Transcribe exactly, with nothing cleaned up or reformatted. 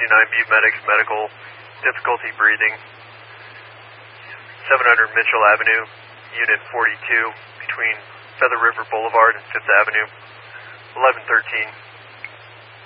nine Butte Medics Medical, difficulty breathing. seven hundred Mitchell Avenue, Unit forty-two, between Feather River Boulevard and Fifth Avenue. eleven thirteen.